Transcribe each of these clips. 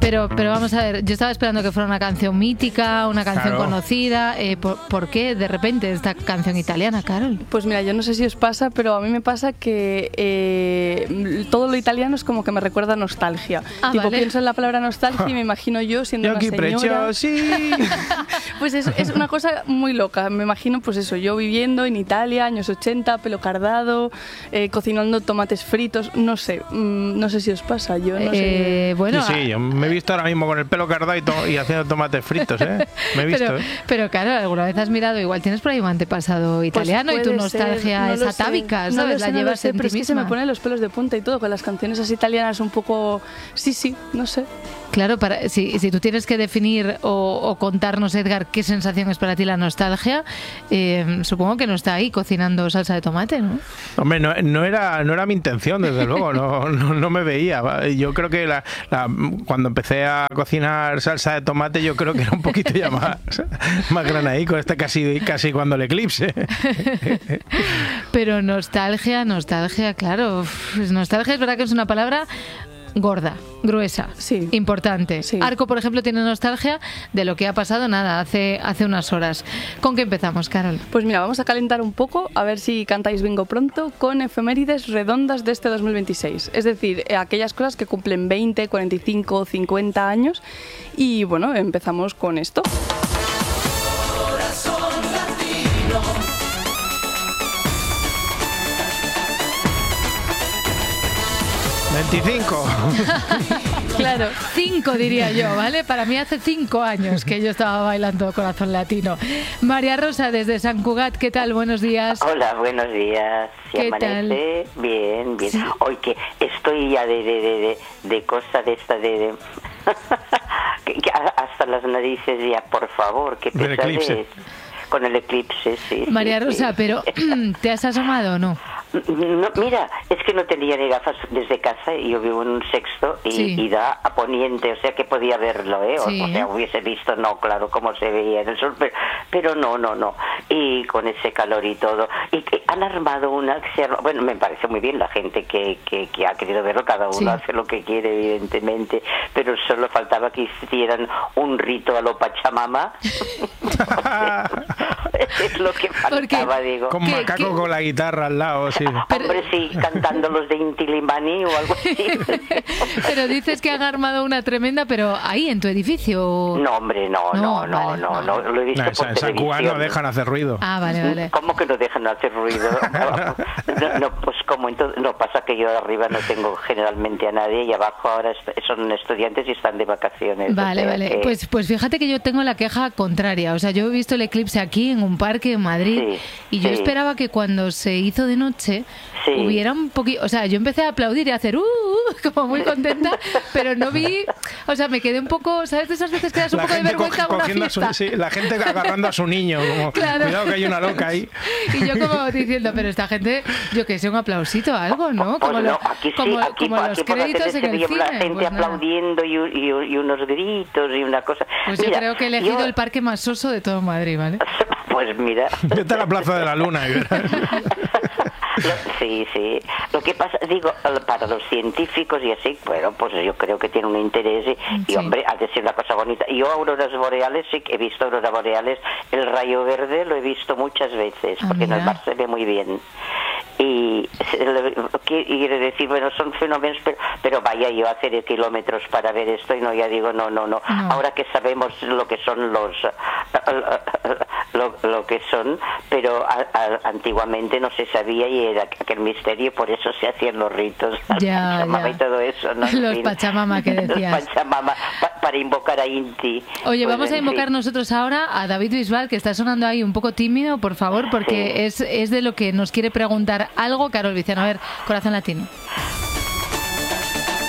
Pero vamos a ver, yo estaba esperando que fuera una canción mítica, una canción conocida. ¿Por qué de repente esta canción italiana, Carol? Pues mira, yo no sé si os pasa, pero a mí me pasa que todo lo italiano es como que me recuerda a nostalgia. Pienso en la palabra nostalgia y me imagino yo siendo una señora. Pues es una cosa muy loca. Me imagino, pues eso, yo viviendo en Italia, años 80, pelo cardado, cocinando tomates fritos. No sé si os pasa. Yo no sé. Bueno, sí, yo me he visto ahora mismo con el pelo cardado y haciendo tomates fritos, ¿eh? Me he visto, pero claro, alguna vez has mirado, igual tienes por ahí un antepasado italiano y tu nostalgia es atávica, ¿sabes? La llevas en ti misma. Pero es que se me ponen los pelos de punta y todo, con las canciones así italianas un poco... Sí, no sé. Claro, si tú tienes que definir o contarnos, Edgar, qué sensación es para ti la nostalgia, supongo que no está ahí cocinando salsa de tomate, ¿no? Hombre, no era mi intención, desde luego, no me veía. Yo creo que cuando empecé a cocinar salsa de tomate, yo creo que era un poquito ya más granadico, casi cuando el eclipse. Pero nostalgia, claro. Nostalgia es verdad que es una palabra gorda, gruesa, sí, importante. Sí. Arco, por ejemplo, tiene nostalgia de lo que ha pasado, hace unas horas. ¿Con qué empezamos, Carol? Pues mira, vamos a calentar un poco, a ver si cantáis bingo pronto, con efemérides redondas de este 2026. Es decir, aquellas cosas que cumplen 20, 45, 50 años. Y bueno, empezamos con esto. 25. Claro, 5 diría yo, ¿vale? Para mí hace 5 años que yo estaba bailando Corazón Latino. María Rosa, desde Sant Cugat, ¿qué tal? Buenos días. Hola, buenos días. ¿Qué amanece? Tal? Bien. Sí. Hoy que estoy ya de cosa de esta de que hasta las narices ya, por favor, qué pesadez. Con el eclipse, sí. María Rosa, sí. pero ¿te has asomado o no? No, mira, es que no tenía ni gafas desde casa y yo vivo en un sexto y da a poniente, o sea que podía verlo, ¿eh? Sí. O sea, hubiese visto, no, claro, cómo se veía en el sol, pero no. Y con ese calor y todo. Y que han armado bueno, me parece muy bien la gente que ha querido verlo, cada uno hace lo que quiere, evidentemente, pero solo faltaba que hicieran un rito a lo Pachamama. Es lo que faltaba, digo. Con Macaco con la guitarra al lado, sí. Hombre, sí, cantando los de Inti Illimani o algo así. Pero dices que han armado una tremenda, pero ahí, en tu edificio. No, hombre, no, lo he visto por televisión. En San Cugat no dejan hacer ruido. Ah, vale. ¿Cómo que no dejan hacer ruido? No, pues como entonces, no pasa que yo arriba no tengo generalmente a nadie y abajo ahora son estudiantes y están de vacaciones. Vale. Pues fíjate que yo tengo la queja contraria. O sea, yo he visto el eclipse aquí en un parque en Madrid y yo esperaba que cuando se hizo de noche hubiera un poquito, o sea, yo empecé a aplaudir y a hacer como muy contenta, pero no vi, o sea, me quedé un poco, ¿sabes? De esas veces que das un poco de vergüenza a una fiesta. La gente agarrando a su niño, como, claro. Cuidado que hay una loca ahí. Y yo como diciendo, pero esta gente, yo que sé, un aplausito, algo, ¿no? Como los créditos en el cine. La gente aplaudiendo y unos gritos y una cosa. Pues yo creo que he elegido el parque más soso de todo Madrid, ¿vale? Pues mira. Vete a la Plaza de la Luna y verás. Sí. Lo que pasa, digo, para los científicos y así, bueno, pues yo creo que tiene un interés y hombre, ha de ser una cosa bonita. Yo auroras boreales, sí que he visto auroras boreales, el rayo verde lo he visto muchas veces, porque en el mar se ve muy bien. Y quiere decir, bueno, son fenómenos, pero vaya yo a hacer kilómetros para ver esto y no, ya digo, no. Ahora que sabemos lo que son lo que son, pero antiguamente no se sabía y era aquel misterio, por eso se hacían los ritos, Pachamama y todo eso, ¿no? Los Pachamama que decías. Los Pachamama para invocar a Inti. Oye, pues vamos a invocar nosotros ahora a David Bisbal, que está sonando ahí un poco tímido, por favor, porque es de lo que nos quiere preguntar algo Carol Viciano. A ver, Corazón Latino.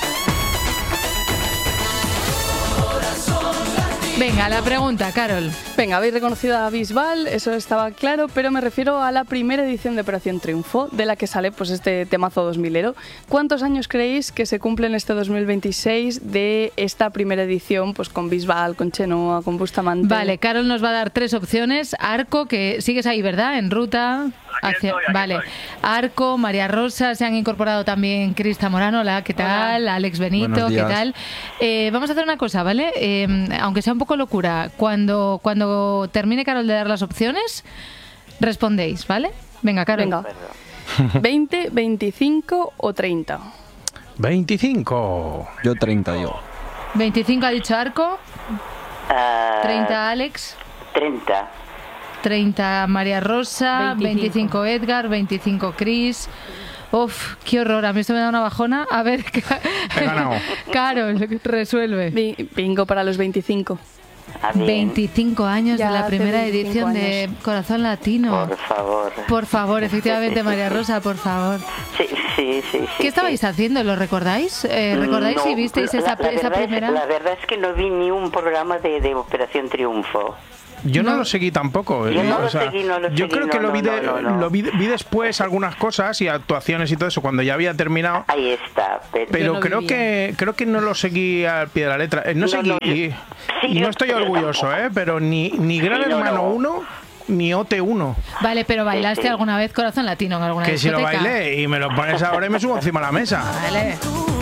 Venga, la pregunta, Carol. Venga, habéis reconocido a Bisbal, eso estaba claro, pero me refiero a la primera edición de Operación Triunfo, de la que sale pues este temazo 2000ero. ¿Cuántos años creéis que se cumplen este 2026 de esta primera edición, pues con Bisbal, con Chenoa, con Bustamante? Vale, Carol nos va a dar 3 opciones. Arco, que sigues ahí, ¿verdad? En ruta. Aquí vale. estoy. Arco, María Rosa, se han incorporado también Cris Zamorano, hola, ¿qué tal? Hola. Alex Benito, ¿qué tal? Vamos a hacer una cosa, ¿vale? Aunque sea un poco locura, cuando termine Carol de dar las opciones, respondéis, ¿vale? Venga, Carol. Venga. 20, 25 o 30. 25. Yo 30 digo. 25 ha dicho Arco. 30 Alex. 30. 30 María Rosa, 25 Edgar, 25 Cris. Uf, qué horror, a mí esto me da una bajona. A ver, he ganado. Carol, resuelve. Bingo para los 25. 25 años ya de la primera edición años. de Corazón Latino. Por favor. Por favor, efectivamente, María Rosa, por favor. Sí. ¿Qué estabais haciendo? ¿Lo recordáis? ¿Recordáis si visteis esa primera? La verdad es que no vi ni un programa de Operación Triunfo. Yo no lo seguí tampoco. Yo no lo seguí. Yo creo que lo vi después algunas cosas y actuaciones y todo eso cuando ya había terminado. Ahí está. Pero creo que no lo seguí al pie de la letra. No seguí. Y no estoy orgulloso, pero ni Gran Hermano 1 ni OT 1. Vale, pero ¿bailaste alguna vez Corazón Latino en alguna discoteca? Que si lo bailé y me lo pones ahora y me subo encima de la mesa. Vale.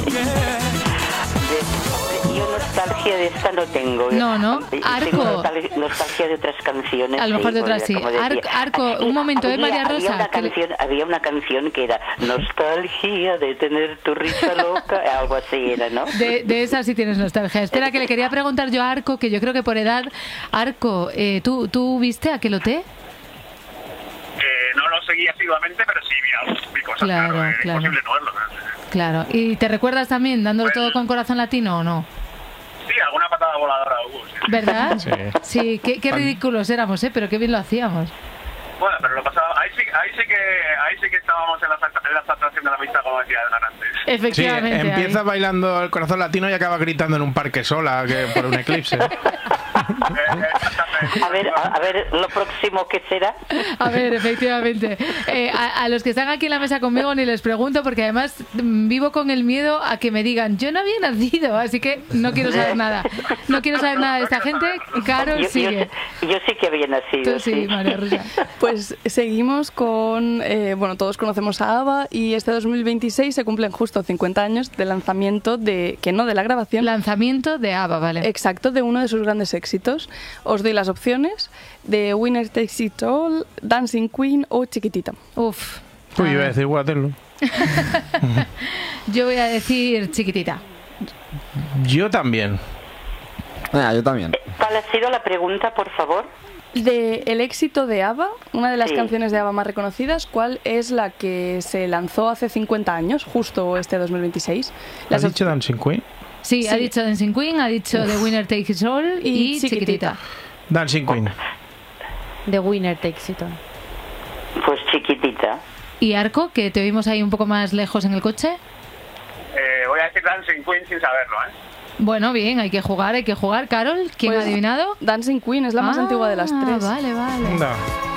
Yo nostalgia de esta no tengo. No. Tengo nostalgia de otras canciones. A lo mejor de otras sí. Arco, un momento, María Rosa. Había una canción que era nostalgia de tener tu risa loca, algo así era, ¿no? De esa sí tienes nostalgia. Espera, que le quería preguntar yo a Arco, que yo creo que por edad... Arco, ¿tú viste Aquelote? No lo seguí asiduamente, pero sí vi cosas. Claro. Es imposible no verlo. Claro. ¿Y te recuerdas también dándolo todo con Corazón Latino o no? Sí, alguna patada voladora hubo. Sí. ¿Verdad? Sí, qué ridículos éramos, pero qué bien lo hacíamos. Bueno, pero lo pasaba. Ahí sí que estábamos en la saturación de la vista, como decía Edgar antes. Efectivamente. Sí, empieza bailando el Corazón Latino y acaba gritando en un parque sola por un eclipse. A ver, lo próximo que será. A ver, efectivamente. A los que están aquí en la mesa conmigo ni les pregunto, porque además vivo con el miedo a que me digan, yo no había nacido, así que no quiero saber nada. No quiero saber nada de esta gente. Carol sigue. Yo sí que había nacido. Tú sí, María Rosa. Pues seguimos con, todos conocemos a ABBA y este 2026 se cumplen justo 50 años del lanzamiento de la grabación. Lanzamiento de ABBA, vale. Exacto, de uno de sus grandes éxitos. Os doy las opciones de Winner Takes It All, Dancing Queen o Chiquitita. Uf. Uy, iba a decir Waterloo. Yo voy a decir Chiquitita. Yo también. Yo también. ¿Cuál ha sido la pregunta, por favor? De el éxito de ABBA, una de las canciones de ABBA más reconocidas, ¿cuál es la que se lanzó hace 50 años, justo este 2026? ¿Has dicho Dancing Queen? Sí, ha dicho Dancing Queen, ha dicho The Winner Takes It All y Chiquitita. Dancing Queen. The Winner Takes It All. Pues Chiquitita. ¿Y Arco, que te oímos ahí un poco más lejos en el coche? Voy a decir Dancing Queen sin saberlo, Bueno, bien, hay que jugar. Carol, ¿quién ha adivinado? Dancing Queen es la más antigua de las tres. Vale. No.